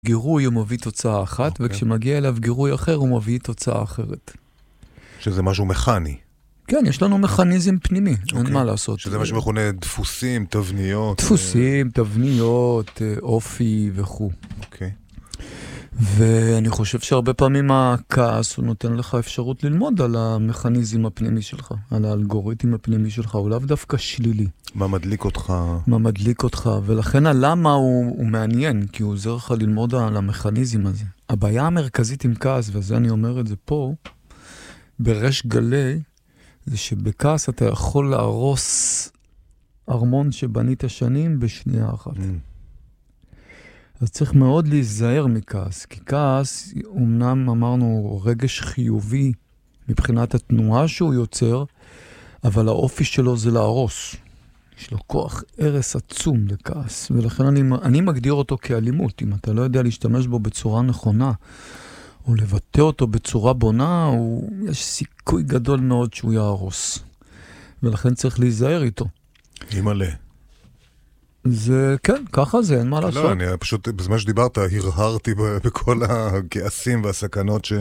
גירוי הוא מביא תוצאה אחת, וכשמגיע אליו גירוי אחר הוא מביא תוצאה אחרת. שזה משהו מכני. כן, יש לנו מכניזם פנימי, אין מה לעשות. שזה מה שמכונה דפוסים, תבניות. דפוסים, תבניות, אופי וכו'. אוקיי. ואני חושב שהרבה פעמים הכעס הוא נותן לך אפשרות ללמוד על המכניזם הפנימי שלך, על האלגוריתם הפנימי שלך, הוא לאו דווקא שלילי. מה מדליק אותך? מה מדליק אותך, ולכן הלמה הוא מעניין, כי הוא עוזר לך ללמוד על המכניזם הזה. הבעיה המרכזית עם כעס, וזה אני אומר את זה פה, ברש גלי, זה שבכעס אתה יכול להרוס ארמון שבנית שנים בשנייה אחת. אז צריך מאוד להיזהר מכעס, כי כעס, אמנם אמרנו רגש חיובי מבחינת התנועה שהוא יוצר, אבל האופי שלו זה להרוס. יש לו כוח ערס עצום לכעס, ולכן אני מגדיר אותו כאלימות. אם אתה לא יודע להשתמש בו בצורה נכונה, או לבטא אותו בצורה בונה, יש סיכוי גדול מאוד שהוא יהרוס. ולכן צריך להיזהר איתו. מלא. זה, כן, ככה זה, אין מה לעשות. לא, אני פשוט, בזמן שדיברת, הרהרתי בכל הכעסים והסכנות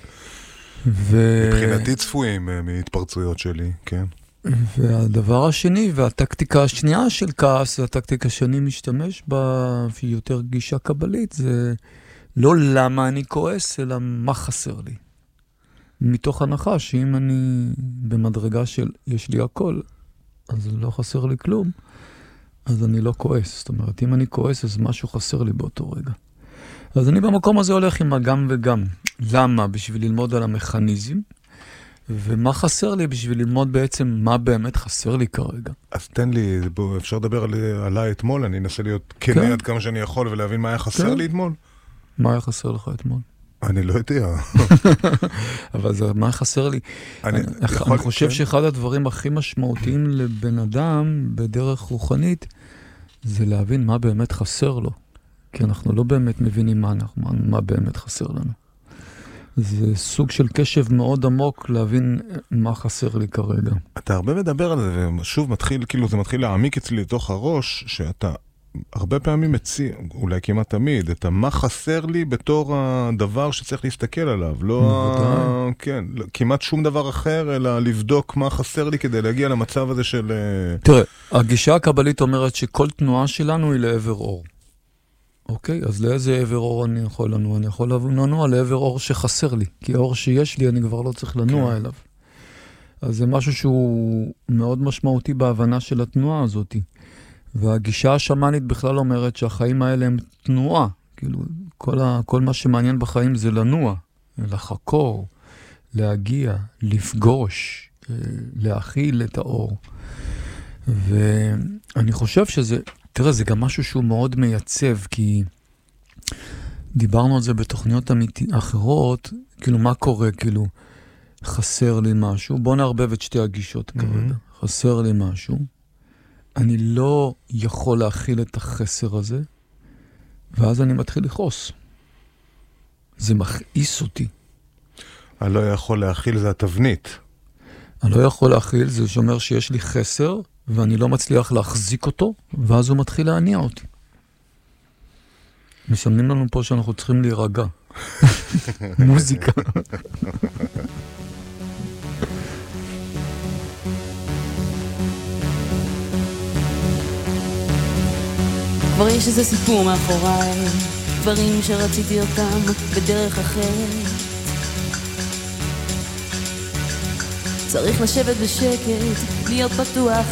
מבחינתי צפויים מהתפרצויות שלי, כן. והדבר השני, והטקטיקה השנייה של כעס, הטקטיקה שאני משתמש בה, שהיא יותר גישה קבלית, זה לא למה אני כועס, אלא מה חסר לי. מתוך הנחה שאם אני במדרגה של יש לי הכל, אז לא חסר לי כלום, אז אני לא כועס. זאת אומרת, אם אני כועס, אז משהו חסר לי באותו רגע. אז אני במקום הזה הולך עם הגם וגם. למה? בשביל ללמוד על המכניזם, ומה חסר לי בשביל ללמוד בעצם מה באמת חסר לי כרגע. אז תן לי, אפשר לדבר עליי אתמול, אני אנסה להיות כנה עד כמה שאני יכול ולהבין מה היה חסר לי אתמול. מה היה חסר לך אתמול? אני לא יודע. אבל זה מה חסר לי. אני חושב שאחד הדברים הכי משמעותיים לבן אדם בדרך רוחנית, זה להבין מה באמת חסר לו. כי אנחנו לא באמת מבינים מה באמת חסר לנו. זה סוג של קשב מאוד עמוק להבין מה חסר לי כרגע. אתה הרבה מדבר על זה, ושוב מתחיל, כאילו זה מתחיל להעמיק אצלי לתוך הראש, שאתה הרבה פעמים מציע, אולי כמעט תמיד, את מה חסר לי בתור הדבר שצריך להסתכל עליו. לא, כן, כמעט שום דבר אחר, אלא לבדוק מה חסר לי כדי להגיע למצב הזה של... תראה, הגישה הקבלית אומרת שכל תנועה שלנו היא לעבר אור. אוקיי? אז לאיזה עבר אור אני יכול לנוע? אני יכול לנוע לעבר אור שחסר לי, כי האור שיש לי אני כבר לא צריך לנוע אליו. אז זה משהו שהוא מאוד משמעותי בהבנה של התנועה הזאת. והגישה השמאנית בכלל אומרת שהחיים האלה הם תנועה. כאילו, כל מה שמעניין בחיים זה לנוע, לחקור, להגיע, לפגוש, להכיל את האור. ואני חושב שזה... תראה, זה גם משהו שהוא מאוד מייצב, כי דיברנו על זה בתוכניות אחרות, כאילו מה קורה, כאילו חסר לי משהו, בוא נערבב את שתי הגישות כרגע, חסר לי משהו, אני לא יכול להכיל את החסר הזה, ואז אני מתחיל לכעוס. זה מכעיס אותי. אני לא יכול להכיל, זה התבנית. אני לא יכול להכיל, זה שאומר שיש לי חסר, ואני לא מצליח להחזיק אותו, ואז הוא מתחיל להניע אותי. מסמנים לנו פה שאנחנו צריכים להירגע. מוזיקה. כבר יש איזה סיפור מאחוריי, דברים שרציתי אותם בדרך אחרת. צריך לשבת בשקט, להיות פתוח